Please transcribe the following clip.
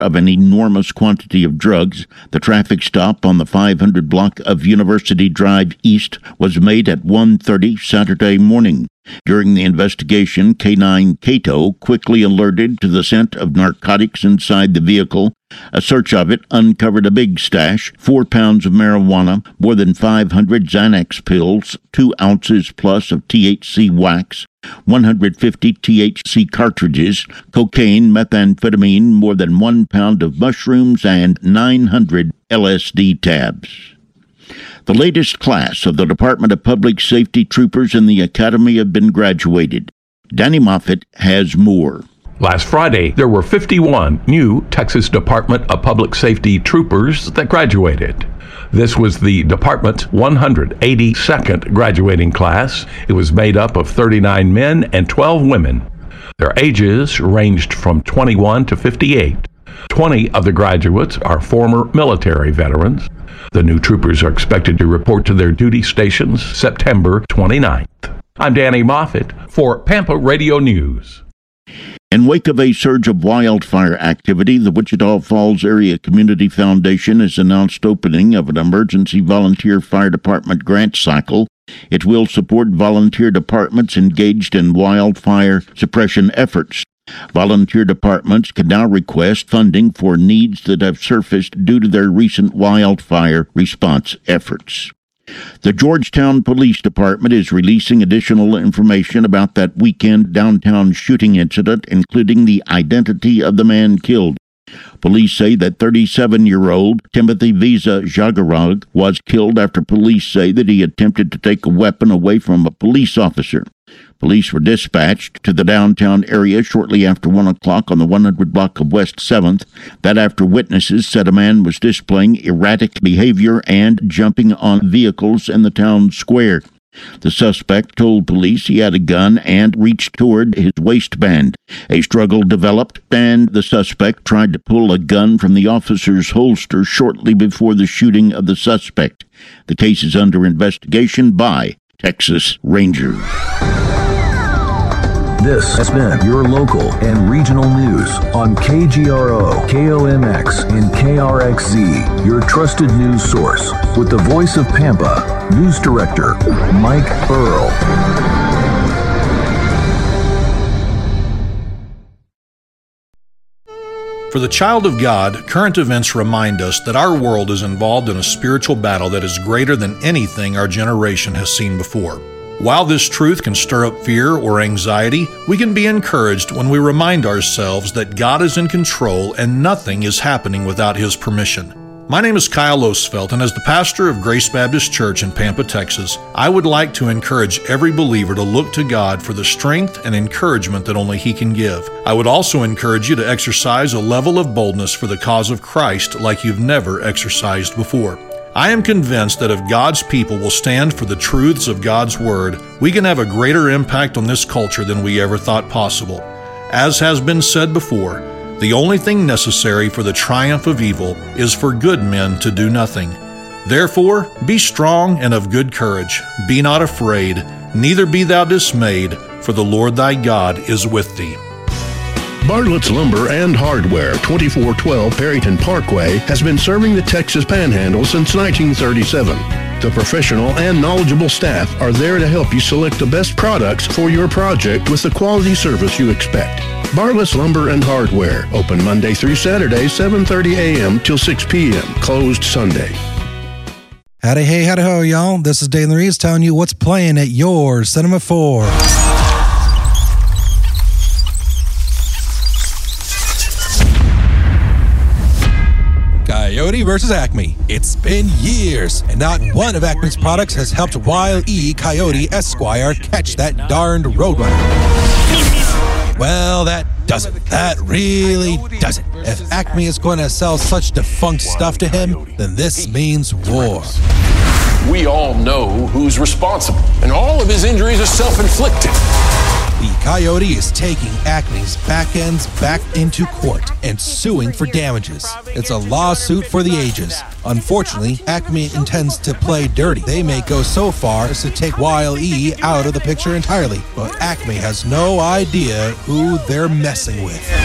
of an enormous quantity of drugs. The traffic stop on the 500 block of University Drive East was made at 1:30 Saturday morning. During the investigation, K9 Cato quickly alerted to the scent of narcotics inside the vehicle. A search of it uncovered a big stash, 4 pounds of marijuana, more than 500 Xanax pills, 2 ounces plus of THC wax, 150 THC cartridges, cocaine, methamphetamine, more than 1 pound of mushrooms, and 900 LSD tabs. The latest class of the Department of Public Safety troopers in the Academy have been graduated. Danny Moffett has more. Last Friday, there were 51 new Texas Department of Public Safety troopers that graduated. This was the department's 182nd graduating class. It was made up of 39 men and 12 women. Their ages ranged from 21 to 58. 20 of the graduates are former military veterans. The new troopers are expected to report to their duty stations September 29th. I'm Danny Moffett for Pampa Radio News. In wake of a surge of wildfire activity, the Wichita Falls Area Community Foundation has announced opening of an emergency volunteer fire department grant cycle. It will support volunteer departments engaged in wildfire suppression efforts. Volunteer departments can now request funding for needs that have surfaced due to their recent wildfire response efforts. The Georgetown Police Department is releasing additional information about that weekend downtown shooting incident, including the identity of the man killed. Police say that 37-year-old Timothy Visa Jagarag was killed after police say that he attempted to take a weapon away from a police officer. Police were dispatched to the downtown area shortly after 1 o'clock on the 100 block of West 7th. That after witnesses said a man was displaying erratic behavior and jumping on vehicles in the town square. The suspect told police he had a gun and reached toward his waistband. A struggle developed, and the suspect tried to pull a gun from the officer's holster shortly before the shooting of the suspect. The case is under investigation by Texas Rangers. This has been your local and regional news on KGRO, KOMX, and KRXZ, your trusted news source. With the voice of Pampa, News Director Mike Earl. For the child of God, current events remind us that our world is involved in a spiritual battle that is greater than anything our generation has seen before. While this truth can stir up fear or anxiety, we can be encouraged when we remind ourselves that God is in control and nothing is happening without His permission. My name is Kyle Osfeld, and as the pastor of Grace Baptist Church in Pampa, Texas, I would like to encourage every believer to look to God for the strength and encouragement that only He can give. I would also encourage you to exercise a level of boldness for the cause of Christ like you've never exercised before. I am convinced that if God's people will stand for the truths of God's Word, we can have a greater impact on this culture than we ever thought possible. As has been said before, the only thing necessary for the triumph of evil is for good men to do nothing. Therefore, be strong and of good courage. Be not afraid, neither be thou dismayed, for the Lord thy God is with thee. Bartlett's Lumber and Hardware, 2412 Perryton Parkway, has been serving the Texas Panhandle since 1937. The professional and knowledgeable staff are there to help you select the best products for your project with the quality service you expect. Bartlett's Lumber and Hardware, open Monday through Saturday, 7:30 a.m. till 6 p.m., closed Sunday. Howdy, hey, howdy, ho, y'all. This is Dalen Reeves telling you what's playing at your Cinema 4. Coyote versus Acme. It's been years, and not one of Acme's products has helped Wile E. Coyote Esquire catch that darned roadrunner. Well, that doesn't. That really doesn't. If Acme is going to sell such defunct stuff to him, then this means war. We all know who's responsible, and all of his injuries are self-inflicted. The Coyote is taking Acme's back ends back into court and suing for damages. It's a lawsuit for the ages. Unfortunately, Acme intends to play dirty. They may go so far as to take Wile E out of the picture entirely, but Acme has no idea who they're messing with.